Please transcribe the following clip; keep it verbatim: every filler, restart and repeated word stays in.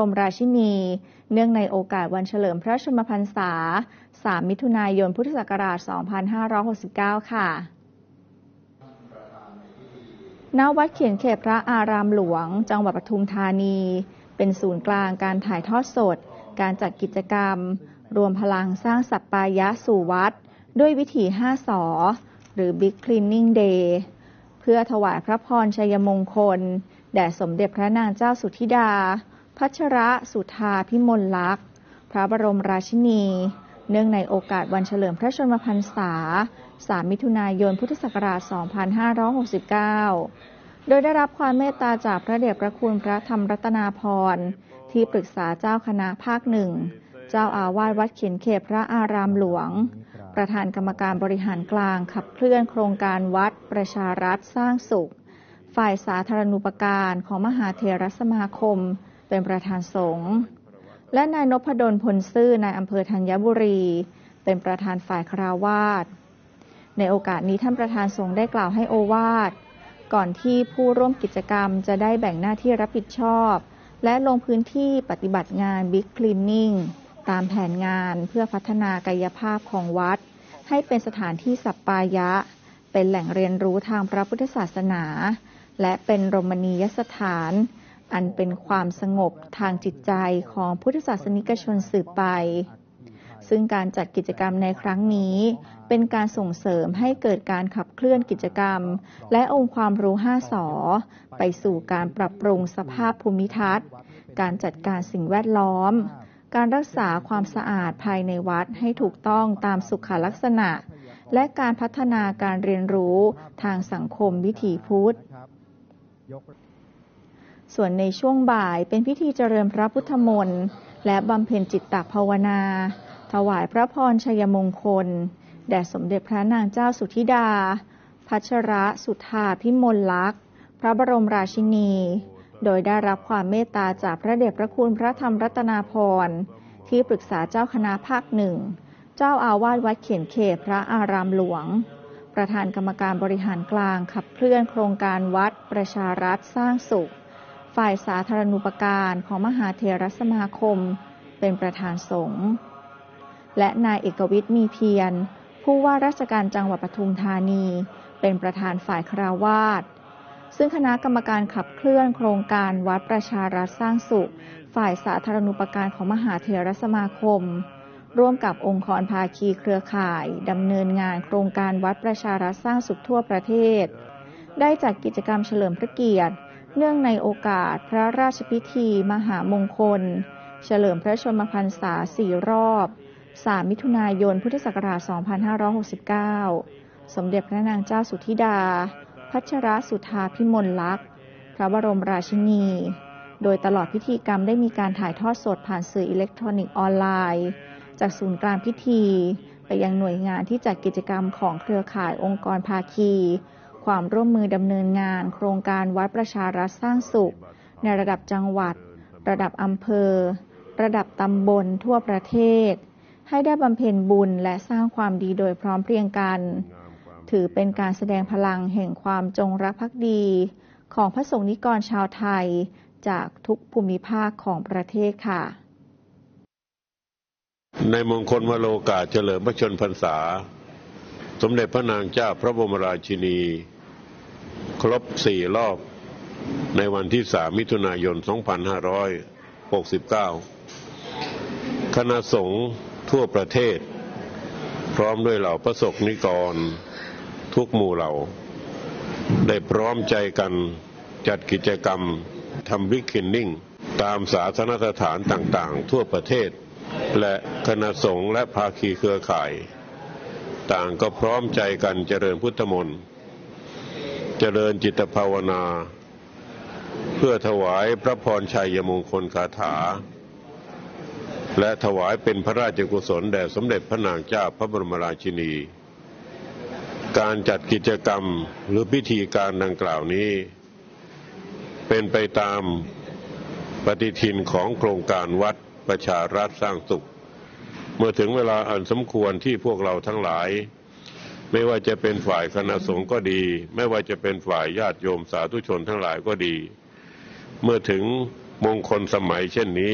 มราชินีเนื่องในโอกาสวันเฉลิมพระชนมพรรษาสามมิถุนายนพุทธศักราชสองพันห้าร้อยหกสิบเก้าค่ะณ วัดเขียนเขตพระอารามหลวงจังหวัดปทุมธานีเป็นศูนย์กลางการถ่ายทอดสดการจัดกิจกรรมรวมพลังสร้างสัปปายะสู่วัดด้วยวิถีห้าสอหรือ Big Cleaning Day เพื่อถวายพระพรชัยมงคลแด่สมเด็จพระนางเจ้าสุธิดาพัชรสุธาพิมลลักษณ์พระบรมราชินีเนื่องในโอกาสวันเฉลิมพระชนมพรรษาสามมิถุนายนพุทธศักราชสองพันห้าร้อยหกสิบเก้าโดยได้รับความเมตตาจากพระเดชพระคุณพระธรรมรัตนาภรณ์ที่ปรึกษาเจ้าคณะภาคหนึ่งเจ้าอาวาสวัดเขียนเขตพระอารามหลวงประธานกรรมการบริหารกลางขับเคลื่อนโครงการวัดประชารัฐสร้างสุขฝ่ายสาธารณูปการของมหาเถรสมาคมเป็นประธานสงฆ์และนายนพดลพลซื่อนายอำเภอธัญบุรีเป็นประธานฝ่ายคฤหัสถ์ในโอกาสนี้ท่านประธานสงฆ์ได้กล่าวให้โอวาทก่อนที่ผู้ร่วมกิจกรรมจะได้แบ่งหน้าที่รับผิดชอบและลงพื้นที่ปฏิบัติงาน Big Cleaning ตามแผนงานเพื่อพัฒนากายภาพของวัดให้เป็นสถานที่สัปปายะเป็นแหล่งเรียนรู้ทางพระพุทธศาสนาและเป็นรมณียสถานอันเป็นความสงบทางจิตใจของพุทธศาสนิกชนสืบไปซึ่งการจัดกิจกรรมในครั้งนี้เป็นการส่งเสริมให้เกิดการขับเคลื่อนกิจกรรมและองค์ความรู้ห้าสอไปสู่การปรับปรุงสภาพภูมิทัศน์การจัดการสิ่งแวดล้อมการรักษาความสะอาดภายในวัดให้ถูกต้องตามสุขลักษณะและการพัฒนาการเรียนรู้ทางสังคมวิถีพุทธส่วนในช่วงบ่ายเป็นพิธีเจริญพระพุทธมนต์และบำเพ็ญจิตตภาวนาถวายพระพรชัยมงคลแด่สมเด็จพระนางเจ้าสุธิดาพัชรสุธาพิมลลักษณ์พระบรมราชินีโดยได้รับความเมตตาจากพระเดชพระคุณพระธรรมรัตนาภรณ์ที่ปรึกษาเจ้าคณะภาคหนึ่งเจ้าอาวาสวัดเขียนเขตพระอารามหลวงประธานกรรมการบริหารกลางขับเคลื่อนโครงการวัดประชารัฐสร้างสุขฝ่ายสาธารณูปการของมหาเถรสมาคมเป็นประธานสงฆ์และนายเอกวิทย์มีเพียรผู้ว่าราชการจังหวัดปทุมธานีเป็นประธานฝ่ายคฤหัสถ์ซึ่งคณะกรรมการขับเคลื่อนโครงการวัดประชารัฐสร้างสุขฝ่ายสาธารณูปการของมหาเถรสมาคมร่วมกับองค์กรภาคีเครือข่ายดำเนินงานโครงการวัดประชารัฐสร้างสุขทั่วประเทศได้จัดกิจกรรมเฉลิมพระเกียรติเนื่องในโอกาสพระราชพิธีมหามงคลเฉลิมพระชนมพรรษาสี่รอบสามมิถุนายนพุทธศักราชสองพันห้าร้อยหกสิบเก้าสมเด็จพระนางเจ้าสุธิดาพัชรสุธาพิมลลักษณ์พระบรมราชินีโดยตลอดพิธีกรรมได้มีการถ่ายทอดสดผ่านสื่ออิเล็กทรอนิกส์ออนไลน์จากศูนย์กลางพิธีไปยังหน่วยงานที่จัดกิจกรรมของเครือข่ายองค์กรภาคีความร่วมมือดำเนินงานโครงการวัดประชารัฐสร้างสุขในระดับจังหวัดระดับอำเภอระดับตำบลทั่วประเทศให้ได้บำเพ็ญบุญและสร้างความดีโดยพร้อมเพรียงกันถือเป็นการแสดงพลังแห่งความจงรักภักดีของพระสงฆ์นิกรชาวไทยจากทุกภูมิภาคของประเทศค่ะในมงคลวโรกาสเฉลิมพระชนมพรรษาสมเด็จพระนางเจ้าพระบรมราชินีครบสี่รอบในวันที่สามมิถุนายนสองพันห้าร้อยหกสิบเก้าคณะสงฆ์ทั่วประเทศพร้อมด้วยเหล่าพระสงฆ์นิกรทุกหมู่เหล่าได้พร้อมใจกันจัดกิจกรรมทำบิ๊กคลีนนิ่งตามศาสนสถานต่างๆทั่วประเทศและคณะสงฆ์และภาคีเครือข่ายต่างก็พร้อมใจกันเจริญพุทธมนต์เจริญจิตภาวนาเพื่อถวายพระพรชัยมงคลคาถาและถวายเป็นพระราชกุศลแด่สมเด็จพระนางเจ้าพระบรมราชินีการจัดกิจกรรมหรือพิธีการดังกล่าวนี้เป็นไปตามปฏิทินของโครงการวัดประชารัฐสร้างสุขเมื่อถึงเวลาอันสมควรที่พวกเราทั้งหลายไม่ว่าจะเป็นฝ่ายคณะสงฆ์ก็ดีไม่ว่าจะเป็นฝ่ายญาติโยมสาธุชนทั้งหลายก็ดีเมื่อถึงมงคลสมัยเช่นนี้